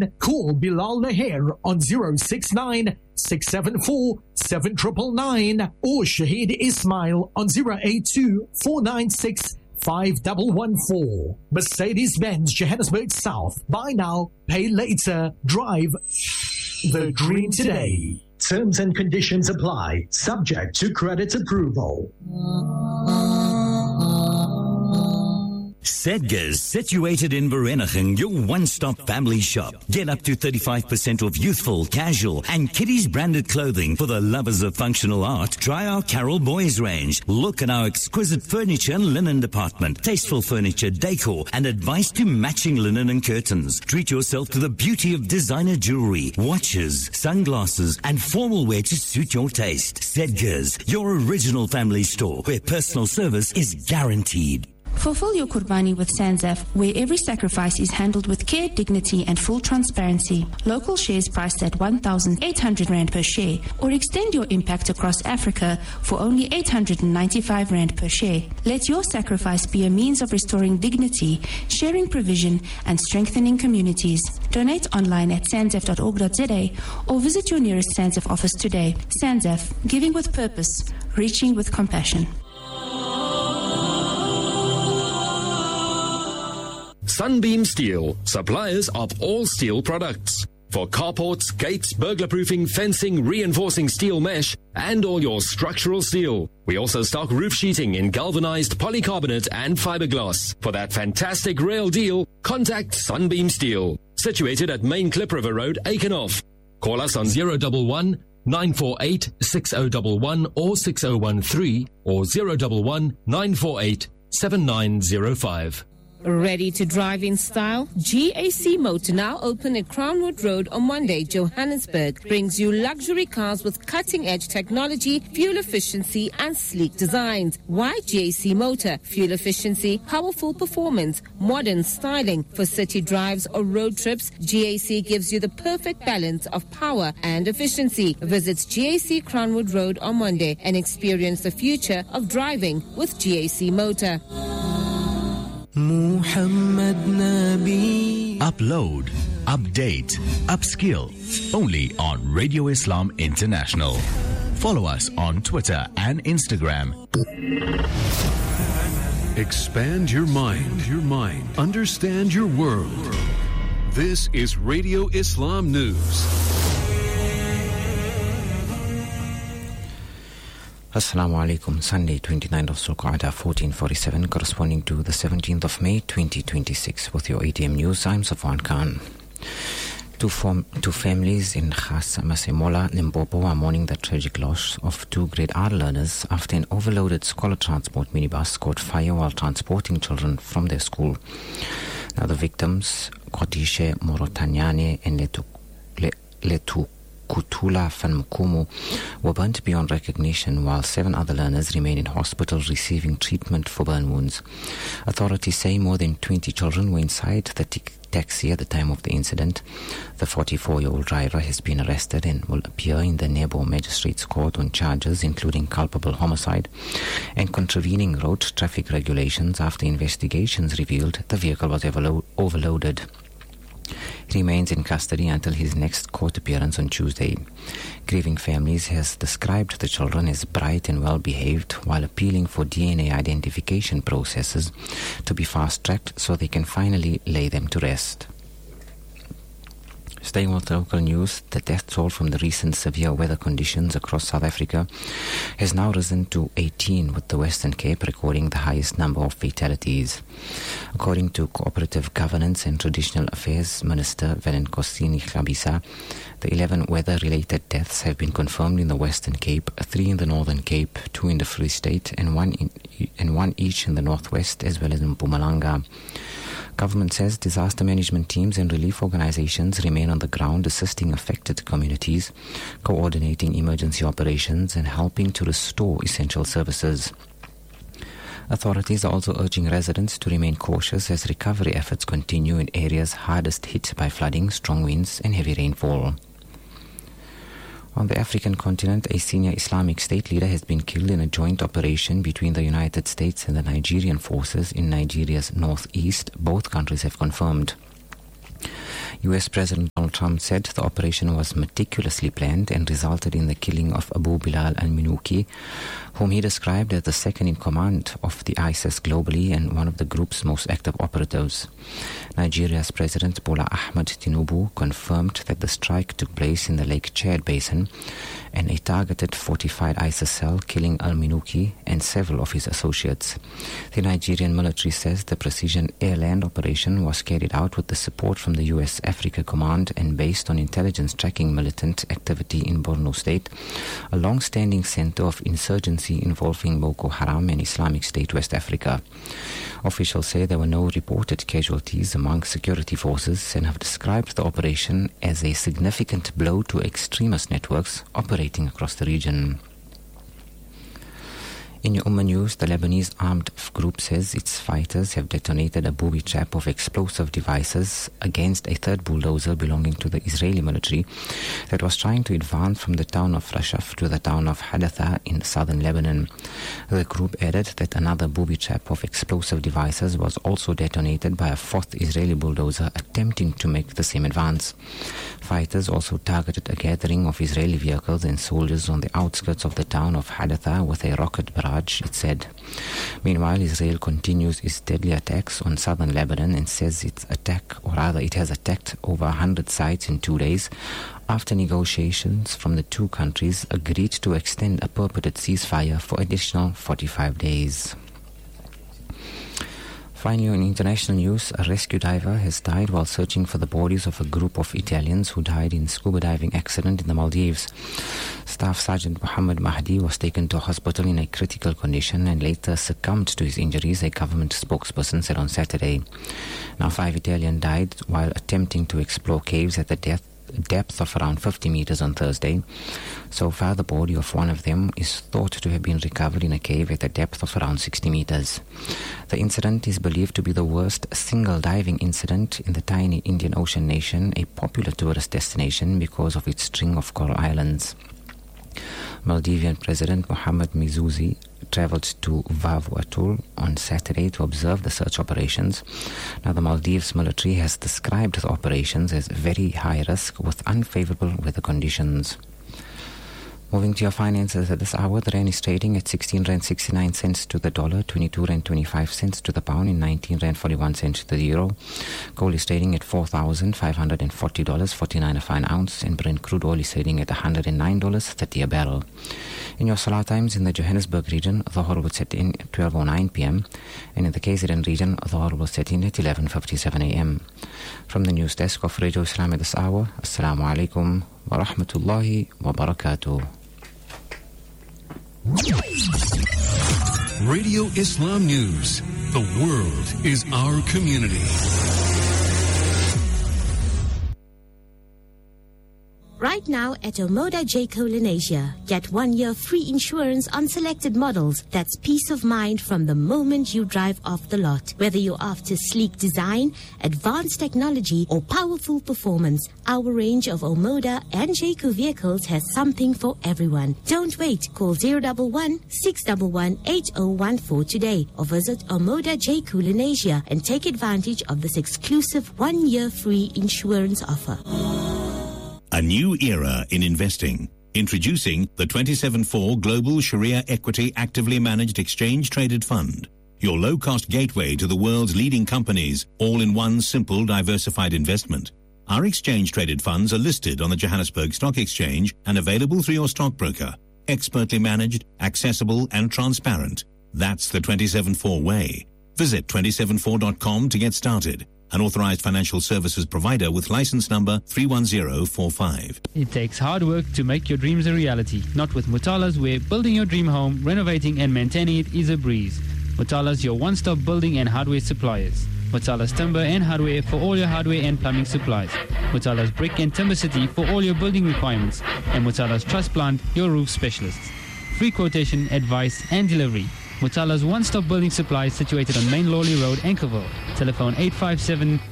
Call Bilal Lahir on 069 674 7999 or Shahid Ismail on 082 496 5114. Mercedes-Benz Johannesburg South. Buy now, pay later. Drive the dream today. Terms and conditions apply. Subject to credit approval. Sedgers, situated in Vereeniging, your one-stop family shop. Get up to 35% off youthful, casual, and kiddies branded clothing for the lovers of functional art. Try our Carol Boys range. Look at our exquisite furniture and linen department, tasteful furniture, decor, and advice to matching linen and curtains. Treat yourself to the beauty of designer jewelry, watches, sunglasses, and formal wear to suit your taste. Sedgers, your original family store, where personal service is guaranteed. Fulfill your Qurbani with Sanzaf, where every sacrifice is handled with care, dignity and full transparency. Local shares priced at 1,800 Rand per share, or extend your impact across Africa for only 895 Rand per share. Let your sacrifice be a means of restoring dignity, sharing provision and strengthening communities. Donate online at sanzaf.org.za or visit your nearest Sanzaf office today. Sanzaf, giving with purpose, reaching with compassion. Sunbeam Steel, suppliers of all steel products. For carports, gates, burglar-proofing, fencing, reinforcing steel mesh, and all your structural steel. We also stock roof sheeting in galvanized polycarbonate and fiberglass. For that fantastic rail deal, contact Sunbeam Steel. Situated at Main Klip River Road, Aikenhof. Call us on 011 948 6011 or 6013 or 011 948 7905. Ready to drive in style? GAC Motor, now open at Crownwood Road on Monday, Johannesburg, brings you luxury cars with cutting-edge technology, fuel efficiency and sleek designs. Why GAC Motor? Fuel efficiency, powerful performance, modern styling. For city drives or road trips, GAC gives you the perfect balance of power and efficiency. Visit GAC Crownwood Road on Monday and experience the future of driving with GAC Motor. Upload, update, upskill. Only on Radio Islam International. Follow us on Twitter and Instagram. Expand your mind. Understand your world. This is Radio Islam News. Assalamu alaikum. Sunday, 29th of Zulqa'dah, 1447, corresponding to the 17th of May, 2026. With your ATM news, I'm Safwan Khan. Two families in Khas Masemola, Limpopo are mourning the tragic loss of two grade R learners after an overloaded scholar transport minibus caught fire while transporting children from their school. Now the victims, Kotishe Morotanyane and Letu Kutula van Mkumu, were burnt beyond recognition, while 7 other learners remain in hospital receiving treatment for burn wounds. Authorities say more than 20 children were inside the taxi at the time of the incident. The 44-year-old driver has been arrested and will appear in the Nebo Magistrates Court on charges including culpable homicide and contravening road traffic regulations after investigations revealed the vehicle was overloaded. He remains in custody until his next court appearance on Tuesday. Grieving families has described the children as bright and well-behaved, while appealing for DNA identification processes to be fast-tracked so they can finally lay them to rest. Staying with local news, the death toll from the recent severe weather conditions across South Africa has now risen to 18, with the Western Cape recording the highest number of fatalities. According to Cooperative Governance and Traditional Affairs Minister Velenkosini Hlabisa, the 11 weather-related deaths have been confirmed in the Western Cape, 3 in the Northern Cape, 2 in the Free State, and one each in the Northwest as well as in Mpumalanga. Government says disaster management teams and relief organizations remain on the ground assisting affected communities, coordinating emergency operations and helping to restore essential services. Authorities are also urging residents to remain cautious as recovery efforts continue in areas hardest hit by flooding, strong winds and heavy rainfall. On the African continent, a senior Islamic State leader has been killed in a joint operation between the United States and the Nigerian forces in Nigeria's northeast, both countries have confirmed. U.S. President Donald Trump said the operation was meticulously planned and resulted in the killing of Abu Bilal al-Minuki, whom he described as the second in command of the ISIS globally and one of the group's most active operatives. Nigeria's President Bola Ahmed Tinubu confirmed that the strike took place in the Lake Chad Basin and a targeted fortified ISIS cell, killing al-Minuki and several of his associates. The Nigerian military says the precision air-land operation was carried out with the support from the U.S. Africa Command and based on intelligence tracking militant activity in Borno State, a long-standing center of insurgency involving Boko Haram and Islamic State West Africa. Officials say there were no reported casualties among security forces and have described the operation as a significant blow to extremist networks operating across the region. In your Ummah news, the Lebanese armed group says its fighters have detonated a booby trap of explosive devices against a third bulldozer belonging to the Israeli military that was trying to advance from the town of Rashaf to the town of Hadatha in southern Lebanon. The group added that another booby trap of explosive devices was also detonated by a fourth Israeli bulldozer attempting to make the same advance. Fighters also targeted a gathering of Israeli vehicles and soldiers on the outskirts of the town of Hadatha with a rocket barrage, it said. Meanwhile, Israel continues its deadly attacks on southern Lebanon and says it has attacked over 100 sites in 2 days after negotiations from the two countries agreed to extend a purported ceasefire for additional 45 days. Finally, in international news, a rescue diver has died while searching for the bodies of a group of Italians who died in scuba diving accident in the Maldives. Staff Sergeant Muhammad Mahdi was taken to hospital in a critical condition and later succumbed to his injuries, a government spokesperson said on Saturday. Now, 5 Italians died while attempting to explore caves at the depth of around 50 meters on Thursday. So far, the body of one of them is thought to have been recovered in a cave at a depth of around 60 meters. The incident is believed to be the worst single diving incident in the tiny Indian Ocean nation, a popular tourist destination because of its string of coral islands. Maldivian President Mohamed Mizouzi traveled to Vanuatu on Saturday to observe the search operations. Now, the Maldives military has described the operations as very high risk with unfavorable weather conditions. Moving to your finances at this hour, the rand is trading at 16 rand 69 cents to the dollar, 22 rand 25 cents to the pound, and 19 rand 41 cents to the euro. Gold is trading at $4,540, 49 a fine ounce, and Brent crude oil is trading at $109.30 a barrel. In your Salah times in the Johannesburg region, Dhuhr will set in at 12:09 p.m. and in the KZN region, Dhuhr will set in at 11:57 a.m. From the news desk of Radio Islam at this hour, Assalamu alaikum wa rahmatullahi wa barakatuh. Radio Islam News. The world is our community. Right now at Omoda Jayco Lenasia, get 1 year free insurance on selected models. That's peace of mind from the moment you drive off the lot. Whether you're after sleek design, advanced technology, or powerful performance, our range of Omoda and Jayco vehicles has something for everyone. Don't wait. Call 011-611-8014 today or visit Omoda Jayco Lenasia and take advantage of this exclusive 1 year free insurance offer. A new era in investing. Introducing the 27/4 Global Sharia Equity Actively Managed Exchange Traded Fund. Your low-cost gateway to the world's leading companies, all in one simple diversified investment. Our exchange traded funds are listed on the Johannesburg Stock Exchange and available through your stockbroker. Expertly managed, accessible and transparent. That's the 27/4 way. Visit 274.com to get started. An authorized financial services provider with license number 31045. It takes hard work to make your dreams a reality. Not with Mutala's, where building your dream home, renovating and maintaining it is a breeze. Mutala's, your one-stop building and hardware suppliers. Mutala's Timber and Hardware for all your hardware and plumbing supplies. Mutala's Brick and Timber City for all your building requirements. And Mutala's Truss Plant, your roof specialists. Free quotation, advice and delivery. Mutala's one-stop building supplies situated on Main Lawley Road, Anchorville. Telephone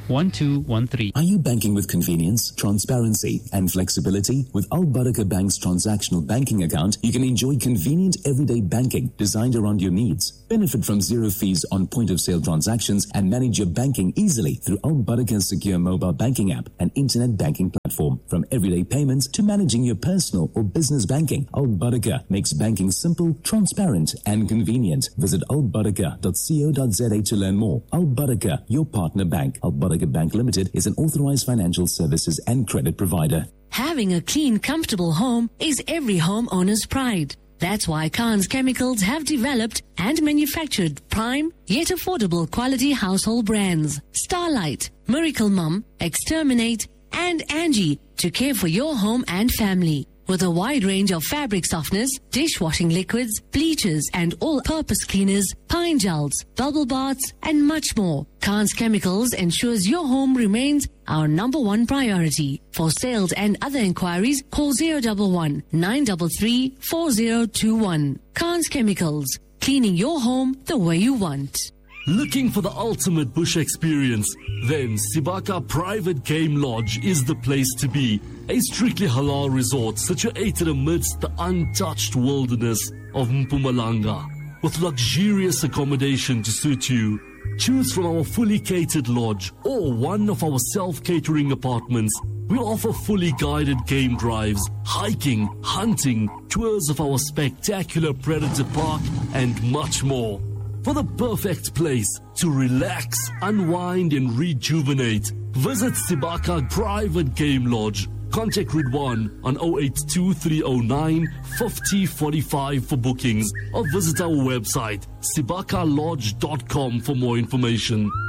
1213. Are you banking with convenience, transparency, and flexibility? With Al Barakah Bank's transactional banking account, you can enjoy convenient everyday banking designed around your needs. Benefit from zero fees on point-of-sale transactions and manage your banking easily through Al Barakah's secure mobile banking app and internet banking platform. From everyday payments to managing your personal or business banking, Al Barakah makes banking simple, transparent, and convenient. Visit albarakah.co.za to learn more. Al Barakah, your partner bank. Al Barakah Bank Limited is an authorized financial services and credit provider. Having a clean, comfortable home is every homeowner's pride. That's why Khan's Chemicals have developed and manufactured prime yet affordable quality household brands. Starlight, Miracle Mum, Exterminate, and Angie to care for your home and family. With a wide range of fabric softeners, dishwashing liquids, bleachers, and all-purpose cleaners, pine gels, bubble baths, and much more, Khan's Chemicals ensures your home remains our #1 priority. For sales and other inquiries, call 011 933 4021. Khan's Chemicals, cleaning your home the way you want. Looking for the ultimate bush experience? Then Sibaka Private Game Lodge is the place to be. A strictly halal resort situated amidst the untouched wilderness of Mpumalanga, with luxurious accommodation to suit you. Choose from our fully catered lodge or one of our self-catering apartments. We offer fully guided game drives, hiking, hunting, tours of our spectacular Predator Park, and much more. For the perfect place to relax, unwind, and rejuvenate, visit Sibaka Private Game Lodge. Contact Ridwan on 082-309 5045 for bookings, or visit our website sibakalodge.com for more information.